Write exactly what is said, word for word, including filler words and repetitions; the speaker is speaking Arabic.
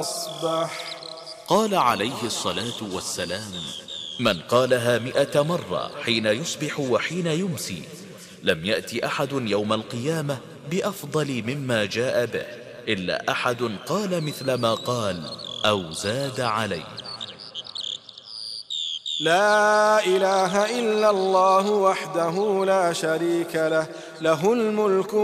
قال عليه الصلاة والسلام: من قالها مئة مرة حين يصبح وحين يمسي لم يأتي أحد يوم القيامة بأفضل مما جاء به إلا أحد قال مثل ما قال أو زاد عليه. لا إله إلا الله وحده لا شريك له، له الملك